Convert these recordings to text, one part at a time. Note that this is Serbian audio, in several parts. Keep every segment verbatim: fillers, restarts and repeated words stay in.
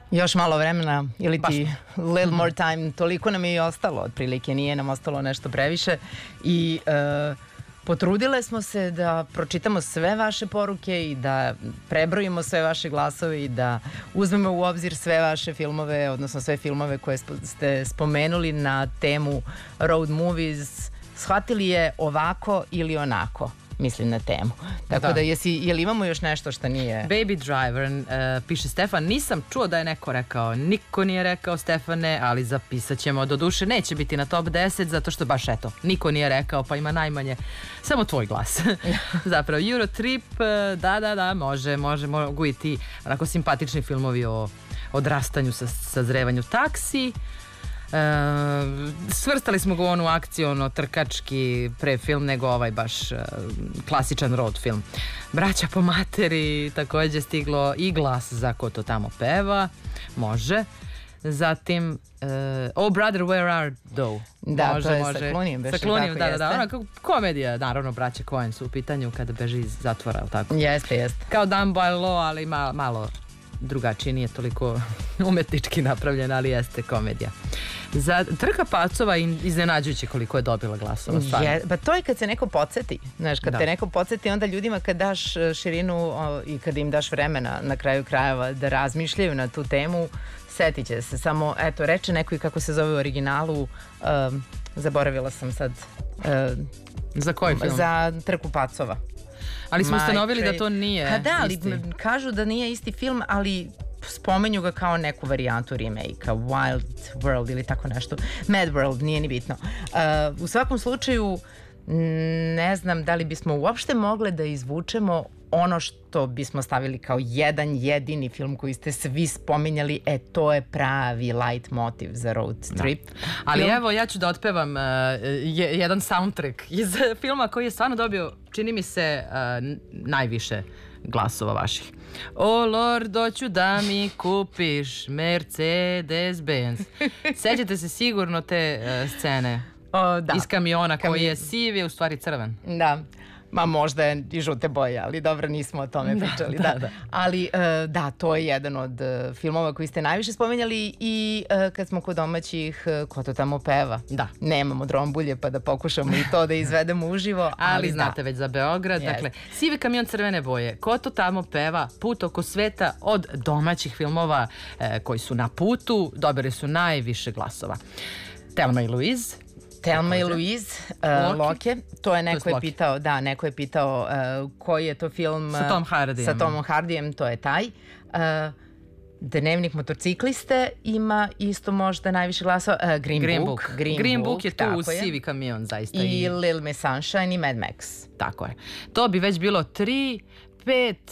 Još malo vremena ili ti little more time, toliko nam je i ostalo, otprilike nije nam ostalo nešto previše i uh, potrudile smo se da pročitamo sve vaše poruke i da prebrojimo sve vaše glasove i da uzmemo u obzir sve vaše filmove, odnosno sve filmove koje ste spomenuli na temu road movies. Shvatili je ovako ili onako, mislim na temu. Tako da, da jesi, jel imamo još nešto što nije... Baby Driver, uh, piše Stefan, nisam čuo da je neko rekao, niko nije rekao Stefane, ali zapisat ćemo, do duše neće biti na top deset, zato što baš eto, niko nije rekao, pa ima najmanje, samo tvoj glas. Zapravo, Eurotrip, da, da, da, može, može, mogu i ti onako simpatični filmovi o odrastanju, sa, sazrevanju. Taksi, Uh, svrstali smo ga u onu akciono trkački pre film nego ovaj baš uh, klasičan road film. Braća po materi, takođe stiglo i glas za ko to tamo peva, može. Zatim uh, Oh Brother Where Art Thou, da, može, to je može. sa Clooneyem, sa Clooneyem, da, da, da, ona kao komedija, naravno braća Coen su u pitanju kada beže iz zatvora, ali tako? Jeste, jeste. Kao Down by Law, ali ma, malo drugačije, nije toliko umetnički napravljena, ali jeste komedija. Za Trka pacova iznenađujuće koliko je dobila glasova. Je, pa to je kad se neko podsjeti. Znaš, kad da. te neko podsjeti, onda ljudima kad daš širinu o, i kad im daš vremena na kraju krajeva da razmišljaju na tu temu, setit će se. Samo, eto, reče neko i kako se zove u originalu, um, zaboravila sam sad. Um, za koji film? Za Trku pacova. Ali smo ustanovili da to nije pa da, ali isti. Kažu da nije isti film, ali spomenju ga kao neku varijantu remake-a, Wild World ili tako nešto. Mad World, nije ni bitno. Uh, u svakom slučaju, ne znam da li bismo uopšte mogli da izvučemo ono što bismo stavili kao jedan jedini film koji ste svi spominjali, e to je pravi light motiv za road trip. Da. Ali film... evo ja ću da otpevam uh, je, jedan soundtrack iz filma koji je stvarno dobio, čini mi se, uh, najviše glasova vaših. O Lord, doću da mi kupiš Mercedes-Benz. Sećate se sigurno te uh, scene o, da. iz kamiona Kami... koji je siv je u stvari crven. Da. Ma možda je i žute boje, ali dobro, nismo o tome pričali. Da, da, da. Ali uh, da, to je jedan od uh, filmova koji ste najviše spomenjali i uh, kad smo kod domaćih, uh, ko to tamo peva. Da. Nemamo drombulje pa da pokušamo i to da izvedemo uživo. Ali, ali znate da. već za Beograd. Yes. Dakle, sivi kamion crvene boje, ko to tamo peva, put oko sveta od domaćih filmova eh, koji su na putu, dobili su najviše glasova. Thelma i Louise. Thelma i Louise, uh, Loke, to je neko to je je pitao, da, neko je pitao uh, koji je to film sa Tom Hardyjem. Sa Tomom Hardyjem, to je taj. Uh, Dnevnik motocikliste ima isto možda najviše glasova. Uh, Green, Green Book. Book. Green, Green Book, Book je tu u sivi kamion, zaista. I, i Little Miss Sunshine i Mad Max. Tako je. To bi već bilo tri, pet,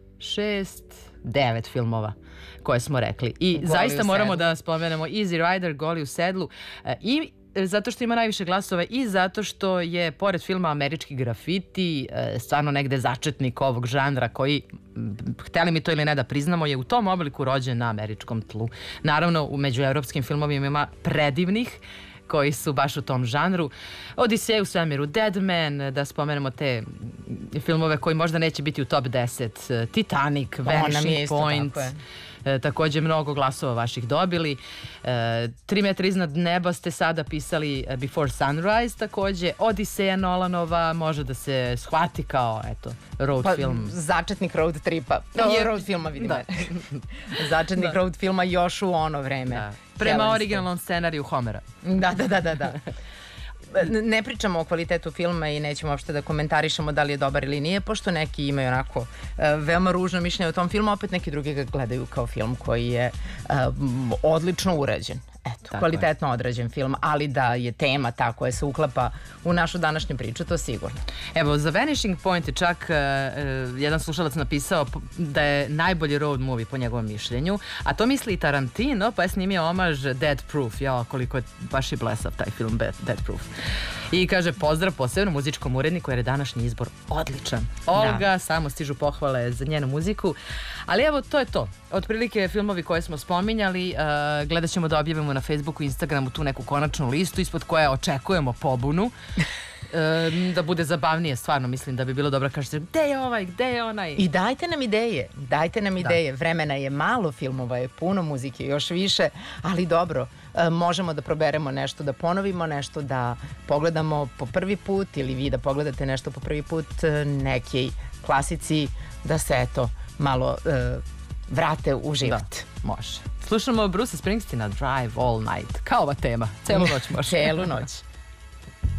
šest, devet filmova koje smo rekli. I Goli zaista moramo da spomenemo Easy Rider, Goli u sedlu. Uh, I zato što ima najviše glasova i zato što je pored filma Američki grafiti stvarno negde začetnik ovog žanra koji, hteli mi to ili ne da priznamo, je u tom obliku rođen na američkom tlu. Naravno, među evropskim filmovima ima predivnih koji su baš u tom žanru. Odiseja u svemiru, Dead Man, da spomenemo te filmove koji možda neće biti u top deset, Titanic, Vanishing Point. E, takođe mnogo glasova vaših dobili. E, Tri metra iznad neba ste sada pisali Before Sunrise takođe. Odiseja Nolanova može da se shvati kao eto, road pa, film. Začetnik road tripa. Je road filma, vidim. Da. Začetnik da. road filma još u ono vreme. Da. Prema originalnom scenariju Homera. Da, da, da, da, da. Ne pričamo o kvalitetu filma i nećemo uopšte da komentarišemo da li je dobar ili nije, pošto neki imaju onako uh, veoma ružno mišljenje o tom filmu, opet neki drugi ga gledaju kao film koji je uh, odlično urađen. Eto, tako kvalitetno je. Odrađen film, ali da je tema ta koja se uklapa u našu današnju priču, to sigurno. Evo, za Vanishing Point je čak uh, uh, jedan slušalac napisao da je najbolji road movie po njegovom mišljenju, a to misli i Tarantino, pa je snimio omaž Dead Proof. Ja, koliko je baš i blesav taj film Dead Proof. I kaže pozdrav posebno muzičkom uredniku jer je današnji izbor odličan. Olga, da. Samo stižu pohvale za njenu muziku. Ali evo, to je to. Otprilike filmovi koje smo spominjali, uh, gledat ćemo da objavimo na Facebooku i Instagramu tu neku konačnu listu ispod koje očekujemo pobunu. e, da bude zabavnije, stvarno mislim da bi bilo dobro kažete gde je ovaj, gde je onaj. I dajte nam ideje, dajte nam ideje. Da. Vremena je malo, filmova je puno, muzike još više, ali dobro, e, možemo da proberemo nešto, da ponovimo nešto, da pogledamo po prvi put ili vi da pogledate nešto po prvi put, neki klasici, da se eto malo e, vrate u život. Da, može. Slušamo Bruce Springsteena Drive All Night. Kao ova tema. Celu noć može. Celu noć.